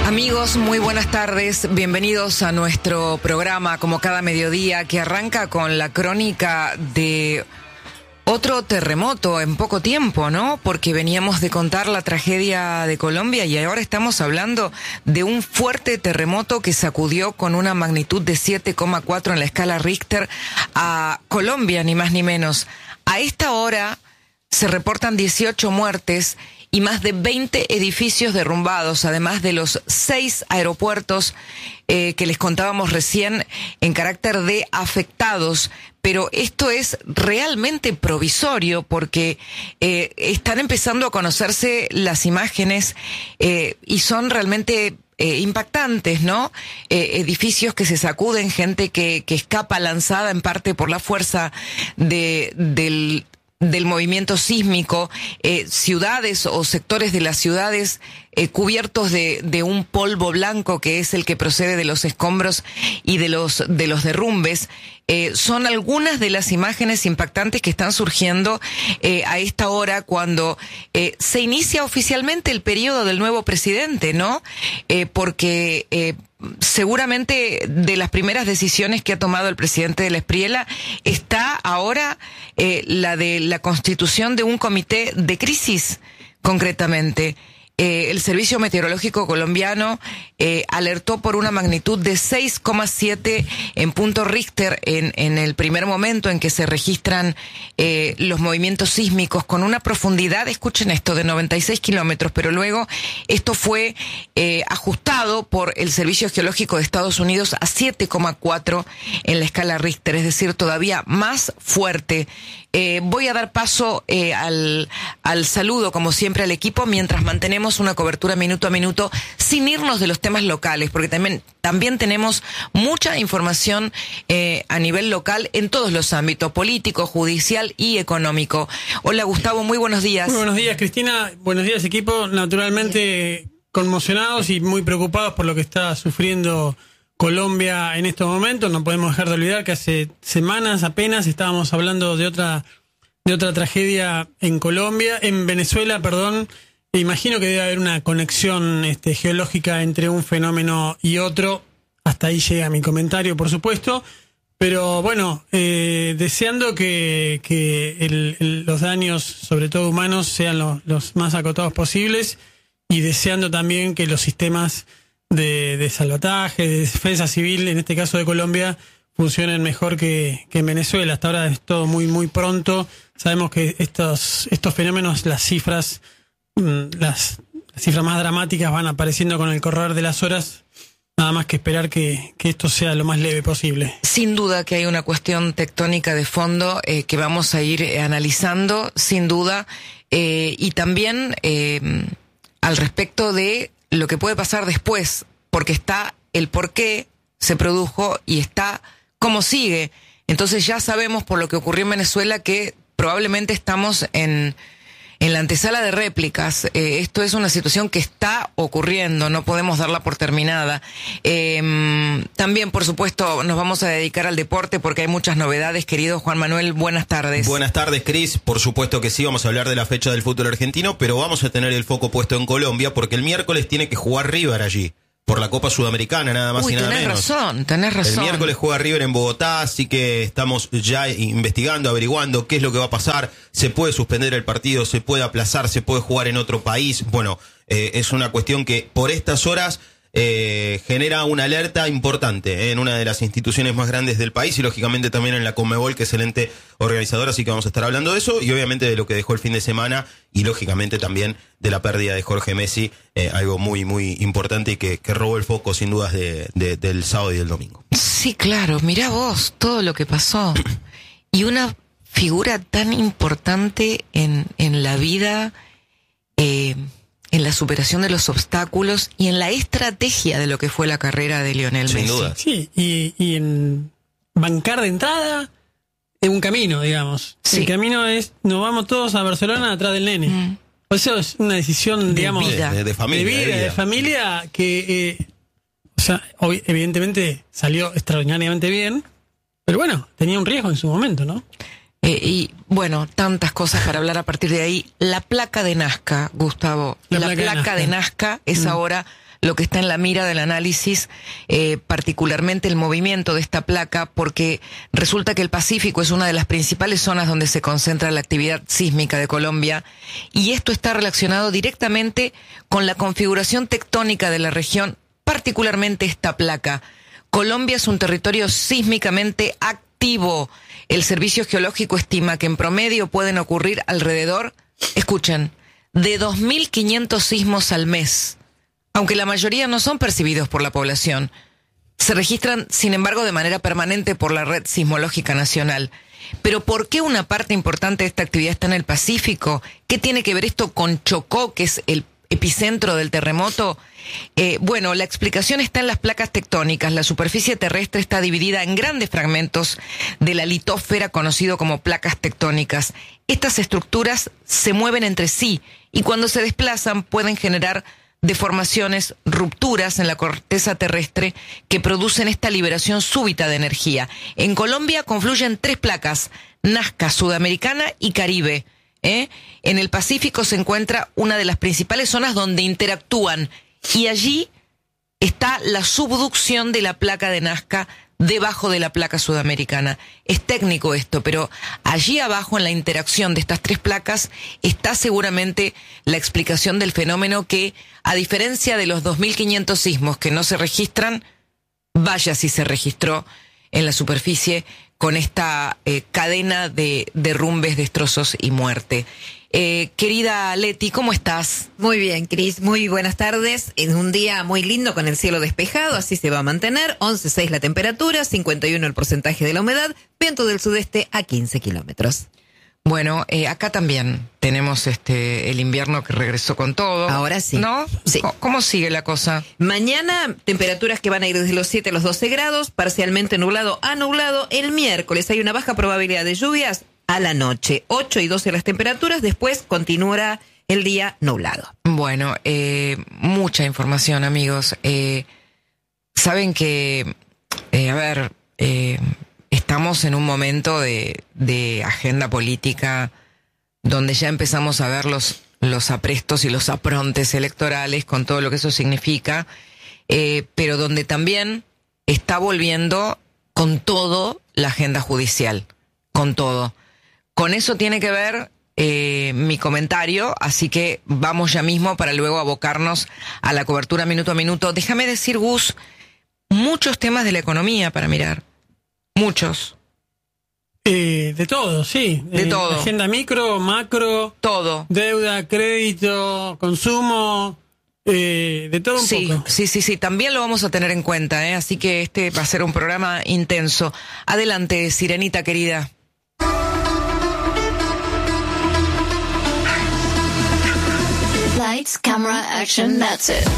Amigos, muy buenas tardes. Bienvenidos a nuestro programa, como cada mediodía, que arranca con la crónica de otro terremoto en poco tiempo, ¿no? Porque veníamos de contar la tragedia de Colombia y ahora estamos hablando de un fuerte terremoto que sacudió con una magnitud de 7,4 en la escala Richter a Colombia, ni más ni menos. A esta hora se reportan 18 muertes y más de 20 edificios derrumbados, además de los 6 aeropuertos que les contábamos recién en carácter de afectados. Pero esto es realmente provisorio porque están empezando a conocerse las imágenes y son realmente impactantes, ¿no? Edificios que se sacuden, gente que escapa lanzada en parte por la fuerza del movimiento sísmico, ciudades o sectores de las ciudades cubiertos de un polvo blanco que es el que procede de los escombros y de los derrumbes. Son algunas de las imágenes impactantes que están surgiendo a esta hora cuando se inicia oficialmente el periodo del nuevo presidente, ¿no? Porque seguramente de las primeras decisiones que ha tomado el presidente de la Espriella está ahora la de la constitución de un comité de crisis, concretamente. El Servicio Meteorológico Colombiano alertó por una magnitud de 6,7 en punto Richter en el primer momento en que se registran los movimientos sísmicos con una profundidad, escuchen esto, de 96 kilómetros, pero luego esto fue ajustado por el Servicio Geológico de Estados Unidos a 7,4 en la escala Richter, es decir, todavía más fuerte. Voy a dar paso al saludo, como siempre, al equipo, mientras mantenemos una cobertura minuto a minuto, sin irnos de los temas locales, porque también tenemos mucha información a nivel local en todos los ámbitos, político, judicial y económico. Hola, Gustavo, muy buenos días. Muy buenos días, Cristina. Buenos días, equipo. Naturalmente conmocionados y muy preocupados por lo que está sufriendo Colombia en estos momentos. No podemos dejar de olvidar que hace semanas apenas estábamos hablando de otra tragedia en Venezuela, perdón. Imagino que debe haber una conexión geológica entre un fenómeno y otro. Hasta ahí llega mi comentario, por supuesto. Pero bueno, deseando que los daños, sobre todo humanos, sean los más acotados posibles, y deseando también que los sistemas de salvataje, de defensa civil, en este caso de Colombia, funcionen mejor que en Venezuela. Hasta ahora es todo muy, muy pronto. Sabemos que estos fenómenos, las cifras más dramáticas van apareciendo con el correr de las horas. Nada más que esperar que esto sea lo más leve posible. Sin duda que hay una cuestión tectónica de fondo que vamos a ir analizando, sin duda, y también al respecto de lo que puede pasar después, porque está el por qué se produjo y está cómo sigue. Entonces ya sabemos por lo que ocurrió en Venezuela que probablemente estamos en la antesala de réplicas. Esto es una situación que está ocurriendo, no podemos darla por terminada. También, por supuesto, nos vamos a dedicar al deporte porque hay muchas novedades. Querido Juan Manuel, buenas tardes. Buenas tardes, Cris. Por supuesto que sí, vamos a hablar de la fecha del fútbol argentino, pero vamos a tener el foco puesto en Colombia porque el miércoles tiene que jugar River allí, por la Copa Sudamericana, nada más y nada menos. Tenés razón. El miércoles juega River en Bogotá, así que estamos ya investigando, averiguando qué es lo que va a pasar. Se puede suspender el partido, se puede aplazar, se puede jugar en otro país. Bueno, es una cuestión que por estas horas genera una alerta importante en una de las instituciones más grandes del país y lógicamente también en la Conmebol, que es el ente organizador, así que vamos a estar hablando de eso y obviamente de lo que dejó el fin de semana y lógicamente también de la pérdida de Jorge Messi, algo muy muy importante y que robó el foco sin dudas del sábado y del domingo. Sí, claro, mirá vos todo lo que pasó y una figura tan importante en la vida, en la superación de los obstáculos y en la estrategia de lo que fue la carrera de Lionel Messi. Sin duda. Sí, y en bancar de entrada en un camino, digamos. Sí. El camino es, nos vamos todos a Barcelona atrás del nene. O sea, es una decisión, digamos, de familia. de familia que, o sea, evidentemente salió extraordinariamente bien, pero bueno, tenía un riesgo en su momento, ¿no? Y bueno, tantas cosas para hablar a partir de ahí. La placa de Nazca, Gustavo. La placa de Nazca es ahora lo que está en la mira del análisis, particularmente el movimiento de esta placa, porque resulta que el Pacífico es una de las principales zonas donde se concentra la actividad sísmica de Colombia, y esto está relacionado directamente con la configuración tectónica de la región, particularmente esta placa. Colombia es un territorio sísmicamente activo. El Servicio Geológico estima que en promedio pueden ocurrir alrededor, escuchen, de 2.500 sismos al mes, aunque la mayoría no son percibidos por la población. Se registran, sin embargo, de manera permanente por la Red Sismológica Nacional. Pero ¿por qué una parte importante de esta actividad está en el Pacífico? ¿Qué tiene que ver esto con Chocó, que es el epicentro del terremoto? Bueno, la explicación está en las placas tectónicas. La superficie terrestre está dividida en grandes fragmentos de la litósfera, conocido como placas tectónicas. Estas estructuras se mueven entre sí y cuando se desplazan pueden generar deformaciones, rupturas en la corteza terrestre que producen esta liberación súbita de energía. En Colombia confluyen 3 placas, Nazca, Sudamericana y Caribe. En el Pacífico se encuentra una de las principales zonas donde interactúan, y allí está la subducción de la placa de Nazca debajo de la placa sudamericana. Es técnico esto, pero allí abajo, en la interacción de estas 3 placas, está seguramente la explicación del fenómeno que, a diferencia de los 2.500 sismos que no se registran, vaya si se registró en la superficie con esta cadena de derrumbes, destrozos y muerte. Querida Leti, ¿cómo estás? Muy bien, Cris, muy buenas tardes. Es un día muy lindo con el cielo despejado, así se va a mantener. 11.6 la temperatura, 51 el porcentaje de la humedad, viento del sudeste a 15 kilómetros. Bueno, acá también tenemos el invierno que regresó con todo. Ahora sí. ¿No? Sí. ¿Cómo sigue la cosa? Mañana, temperaturas que van a ir desde los 7 a los 12 grados, parcialmente nublado a nublado. El miércoles hay una baja probabilidad de lluvias a la noche. 8 y 12 las temperaturas, después continuará el día nublado. Bueno, mucha información, amigos. Saben que, estamos en un momento de agenda política donde ya empezamos a ver los aprestos y los aprontes electorales con todo lo que eso significa, pero donde también está volviendo con todo la agenda judicial, con todo. Con eso tiene que ver mi comentario, así que vamos ya mismo para luego abocarnos a la cobertura minuto a minuto. Déjame decir, Gus, muchos temas de la economía para mirar. Muchos. De todo, sí. De todo. Agenda micro, macro. Todo. Deuda, crédito, consumo. De todo un poco. Sí. También lo vamos a tener en cuenta, ¿eh? Así que este va a ser un programa intenso. Adelante, Sirenita querida. Lights, camera, action, that's it.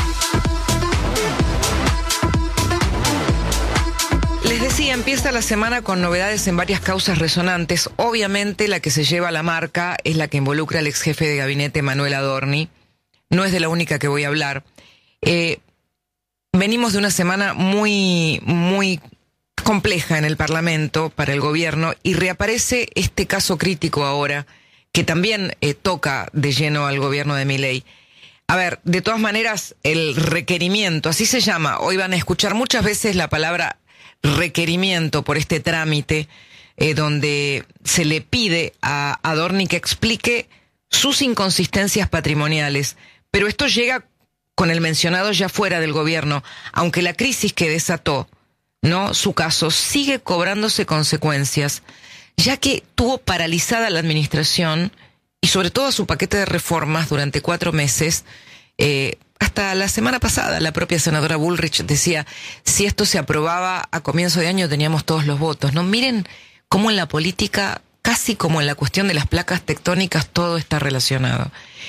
Les decía, empieza la semana con novedades en varias causas resonantes. Obviamente la que se lleva la marca es la que involucra al ex jefe de gabinete Manuel Adorni. No es de la única que voy a hablar. Venimos de una semana muy compleja en el Parlamento para el gobierno y reaparece este caso crítico ahora que también toca de lleno al gobierno de Milei. A ver, de todas maneras, el requerimiento, así se llama. Hoy van a escuchar muchas veces la palabra requerimiento por este trámite, donde se le pide a Adorni que explique sus inconsistencias patrimoniales. Pero esto llega con el mencionado ya fuera del gobierno, aunque la crisis que desató, ¿no?, su caso sigue cobrándose consecuencias, ya que tuvo paralizada la administración y sobre todo su paquete de reformas durante 4 meses. Hasta la semana pasada la propia senadora Bullrich decía, si esto se aprobaba a comienzo de año teníamos todos los votos, ¿no? Miren cómo en la política, casi como en la cuestión de las placas tectónicas, todo está relacionado.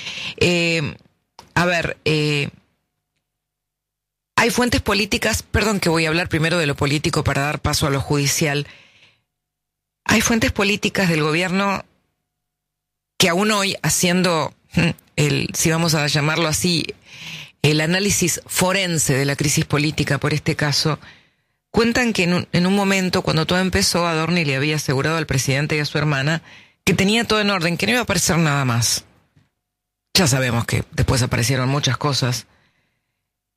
Hay fuentes políticas, perdón que voy a hablar primero de lo político para dar paso a lo judicial. Hay fuentes políticas del gobierno que aún hoy, haciendo si vamos a llamarlo así, el análisis forense de la crisis política por este caso, cuentan que en un momento, cuando todo empezó, Adorni le había asegurado al presidente y a su hermana que tenía todo en orden, que no iba a aparecer nada más. Ya sabemos que después aparecieron muchas cosas.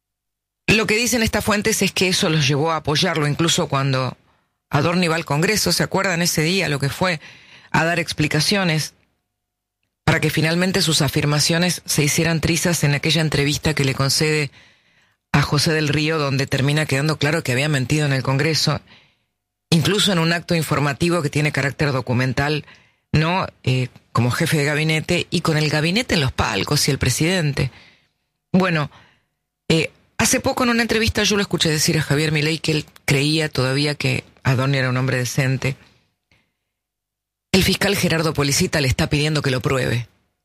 Lo que dicen estas fuentes es que eso los llevó a apoyarlo, incluso cuando Adorni va al Congreso, ¿se acuerdan ese día lo que fue? A dar explicaciones para que finalmente sus afirmaciones se hicieran trizas en aquella entrevista que le concede a José del Río, donde termina quedando claro que había mentido en el Congreso, incluso en un acto informativo que tiene carácter documental, ¿no? Como jefe de gabinete y con el gabinete en los palcos y el presidente. Bueno, hace poco en una entrevista yo lo escuché decir a Javier Milei que él creía todavía que Adorni era un hombre decente. El fiscal Gerardo Policita le está pidiendo que lo pruebe.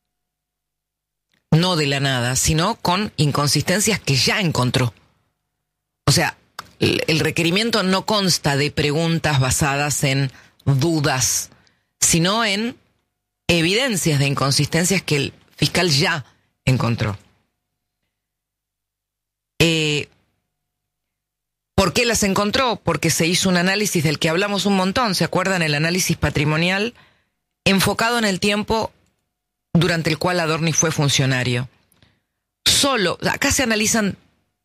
No de la nada, sino con inconsistencias que ya encontró. O sea, el requerimiento no consta de preguntas basadas en dudas, sino en evidencias de inconsistencias que el fiscal ya encontró. ¿Por qué las encontró? Porque se hizo un análisis del que hablamos un montón, ¿se acuerdan? El análisis patrimonial enfocado en el tiempo durante el cual Adorni fue funcionario. Acá se analizan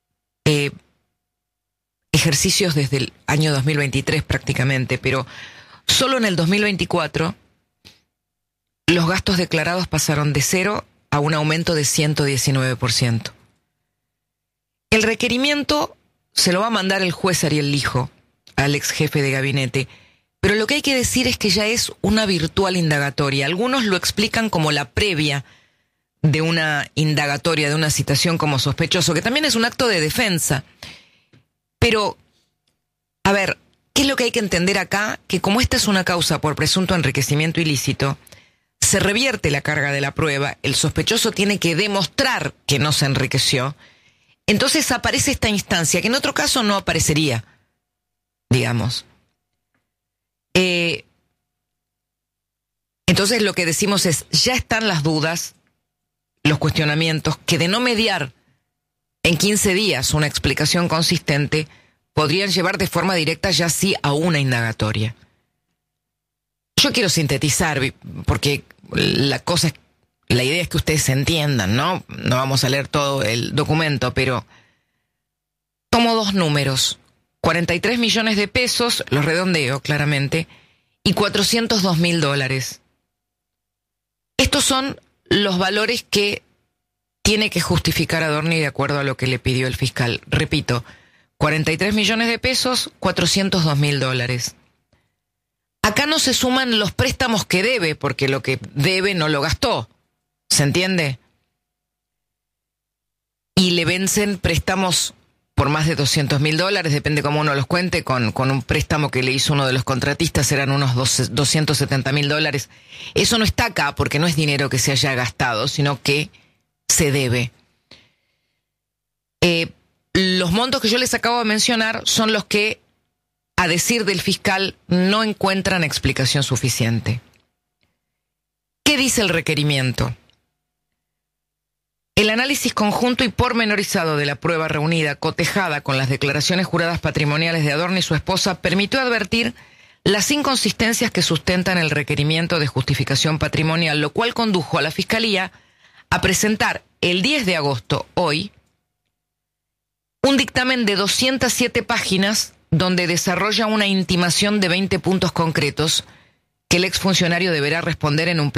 ejercicios desde el año 2023 prácticamente, pero solo en el 2024 los gastos declarados pasaron de 0 a un aumento de 119%. El requerimiento se lo va a mandar el juez Ariel Lijo al ex jefe de gabinete, pero lo que hay que decir es que ya es una virtual indagatoria. Algunos lo explican como la previa de una indagatoria, de una citación como sospechoso, que también es un acto de defensa. Pero, a ver, ¿qué es lo que hay que entender acá? Que como esta es una causa por presunto enriquecimiento ilícito, se revierte la carga de la prueba, el sospechoso tiene que demostrar que no se enriqueció. Entonces aparece esta instancia, que en otro caso no aparecería, digamos. Entonces lo que decimos es, ya están las dudas, los cuestionamientos, que de no mediar en 15 días una explicación consistente, podrían llevar de forma directa ya sí a una indagatoria. Yo quiero sintetizar, porque la idea es que ustedes se entiendan, ¿no? No vamos a leer todo el documento, pero tomo dos números. 43 millones de pesos, los redondeo claramente, y $402.000. Estos son los valores que tiene que justificar Adorni de acuerdo a lo que le pidió el fiscal. Repito, 43 millones de pesos, $402.000. Acá no se suman los préstamos que debe, porque lo que debe no lo gastó. ¿Se entiende? Y le vencen préstamos por más de $200.000, depende cómo uno los cuente, con un préstamo que le hizo uno de los contratistas, eran unos $270.000. Eso no está acá porque no es dinero que se haya gastado, sino que se debe. Los montos que yo les acabo de mencionar son los que, a decir del fiscal, no encuentran explicación suficiente. ¿Qué dice el requerimiento? El análisis conjunto y pormenorizado de la prueba reunida, cotejada con las declaraciones juradas patrimoniales de Adorni y su esposa, permitió advertir las inconsistencias que sustentan el requerimiento de justificación patrimonial, lo cual condujo a la Fiscalía a presentar el 10 de agosto, hoy, un dictamen de 207 páginas donde desarrolla una intimación de 20 puntos concretos que el exfuncionario deberá responder en un plazo